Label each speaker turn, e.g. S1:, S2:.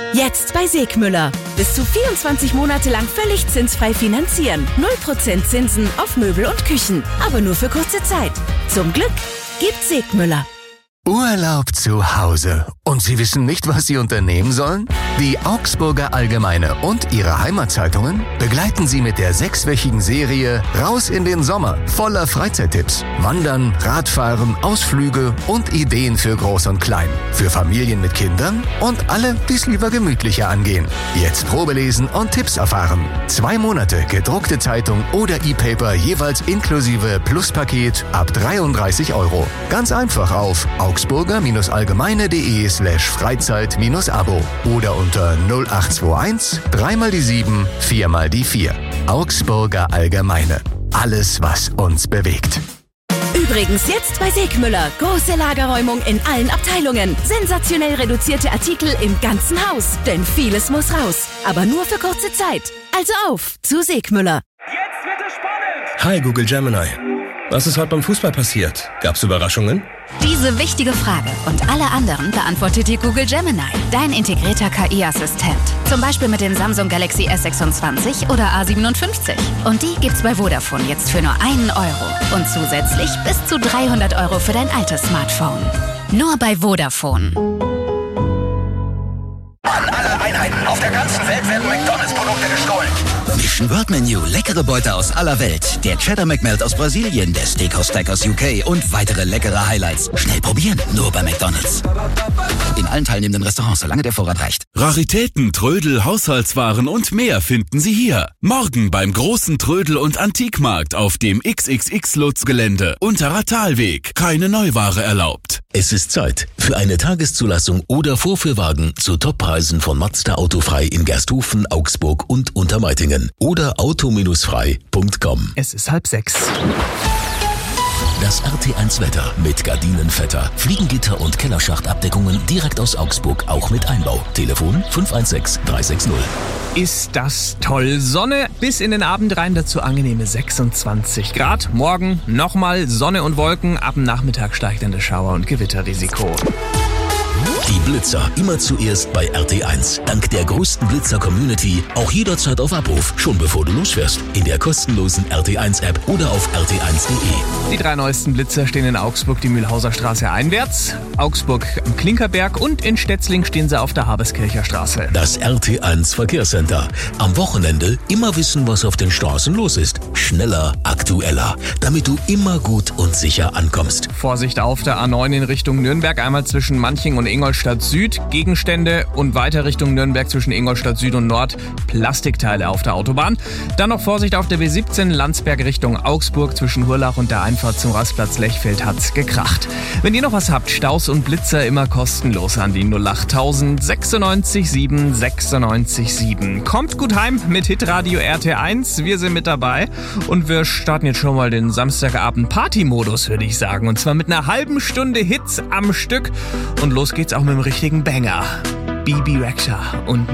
S1: Jetzt bei Segmüller. Bis zu 24 Monate lang völlig zinsfrei finanzieren. 0% Zinsen auf Möbel und Küchen. Aber nur für kurze Zeit. Zum Glück gibt's Segmüller.
S2: Urlaub zu Hause. Und Sie wissen nicht, was Sie unternehmen sollen? Die Augsburger Allgemeine und ihre Heimatzeitungen begleiten Sie mit der 6-wöchigen Serie Raus in den Sommer voller Freizeittipps. Wandern, Radfahren, Ausflüge und Ideen für Groß und Klein. Für Familien mit Kindern und alle, die es lieber gemütlicher angehen. Jetzt Probelesen und Tipps erfahren. 2 Monate gedruckte Zeitung oder E-Paper jeweils inklusive Pluspaket ab 33 €. Ganz einfach auf augsburger-allgemeine.de/Freizeit-Abo oder unter 0821 3x7 4x4. Augsburger Allgemeine. Alles, was uns bewegt.
S1: Übrigens jetzt bei Segmüller. Große Lagerräumung in allen Abteilungen. Sensationell reduzierte Artikel im ganzen Haus. Denn vieles muss raus. Aber nur für kurze Zeit. Also auf zu Segmüller.
S3: Jetzt wird es spannend!
S4: Hi Google Gemini. Was ist heute beim Fußball passiert? Gab's Überraschungen?
S5: Diese wichtige Frage und alle anderen beantwortet dir Google Gemini, dein integrierter KI-Assistent. Zum Beispiel mit den Samsung Galaxy S26 oder A57. Und die gibt's bei Vodafone jetzt für nur 1 € und zusätzlich bis zu 300 € für dein altes Smartphone. Nur bei Vodafone.
S6: An alle Einheiten auf der ganzen Welt werden McDonalds-Produkte gestohlen.
S7: Mission World Menu, leckere Beute aus aller Welt. Der Cheddar McMelt aus Brasilien, der Steakhouse Stack aus UK und weitere leckere Highlights. Schnell probieren, nur bei McDonalds. In allen teilnehmenden Restaurants, solange der Vorrat reicht.
S8: Raritäten, Trödel, Haushaltswaren und mehr finden Sie hier. Morgen beim großen Trödel- und Antikmarkt auf dem XXX-Lutz-Gelände. Unterer Talweg. Keine Neuware erlaubt.
S9: Es ist Zeit für eine Tageszulassung oder Vorführwagen zu Toppreisen von Mazda Autofrei in Gersthofen, Augsburg und Untermeitingen oder auto-frei.com.
S10: Es ist 5:30.
S9: Das RT1 Wetter mit Gardinenvetter, Fliegengitter und Kellerschachtabdeckungen direkt aus Augsburg, auch mit Einbau. Telefon 516 360.
S10: Ist das toll. Sonne bis in den Abend rein, dazu angenehme 26 Grad. Morgen nochmal Sonne und Wolken, ab dem Nachmittag steigt dann das Schauer- und Gewitterrisiko.
S9: Die Blitzer immer zuerst bei RT1. Dank der größten Blitzer-Community auch jederzeit auf Abruf, schon bevor du losfährst. In der kostenlosen RT1-App oder auf rt1.de.
S10: Die 3 neuesten Blitzer stehen in Augsburg die Mühlhauser Straße einwärts, Augsburg am Klinkerberg und in Stetzling stehen sie auf der Habeskircher Straße.
S9: Das RT1 Verkehrscenter. Am Wochenende immer wissen, was auf den Straßen los ist. Schneller, aktueller, damit du immer gut und sicher ankommst.
S10: Vorsicht auf der A9 in Richtung Nürnberg, einmal zwischen Manching und Ingolstadt Süd, Gegenstände und weiter Richtung Nürnberg zwischen Ingolstadt Süd und Nord, Plastikteile auf der Autobahn. Dann noch Vorsicht auf der B17 Landsberg Richtung Augsburg, zwischen Hurlach und der Einfahrt zum Rastplatz Lechfeld hat's gekracht. Wenn ihr noch was habt, Staus und Blitzer immer kostenlos an die 08000 96 7 96 7. Kommt gut heim mit Hitradio RT1, wir sind mit dabei und wir starten jetzt schon mal den Samstagabend Party-Modus, würde ich sagen. Und zwar mit einer halben Stunde Hits am Stück und los geht's auch mit dem richtigen Banger. Bibi Rexha und